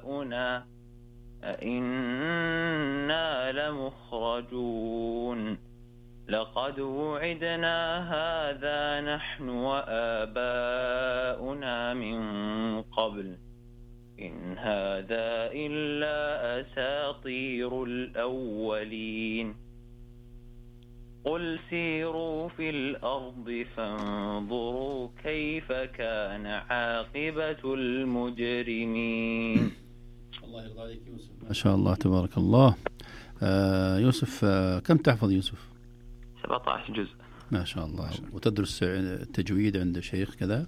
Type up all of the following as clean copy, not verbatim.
آباؤنا أئنا لمخرجون لقد وعدنا هذا نحن وآباؤنا من قبل إن هذا إلا أساطير الأولين قل سيروا في الأرض فانظروا كيف كان عاقبة المجرمين. الله يرضى عليك يوسف، ما شاء الله تبارك الله. يوسف، كم تحفظ يوسف؟ 17 جزء ما شاء الله. وتدرس التجويد عند شيخ كذا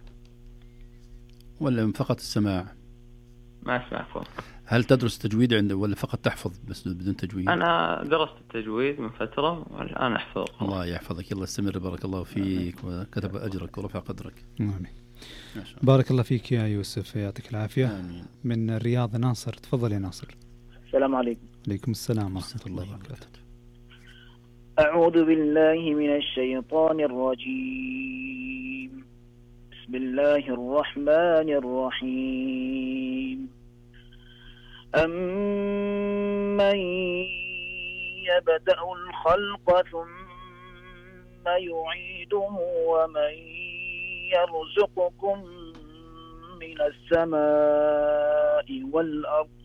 ولا فقط السماع؟ ما اسمع فوق. هل تدرس تجويد عند ولا فقط تحفظ بس بدون تجويد؟ أنا درست التجويد من فترة والآن أحفظ. الله يحفظك، الله استمر، بارك الله فيك وكتب أجرك ورفع قدرك. آمين. بارك الله فيك يا يوسف، يعطيك العافية. آمين. من الرياض ناصر، تفضل يا ناصر. السلام عليكم. عليكم السلام ورحمة الله وبركاته. أعوذ بالله من الشيطان الرجيم. بسم الله الرحمن الرحيم. أمن يبدأ الخلق ثم يعيده ومن يرزقكم من السماء والأرض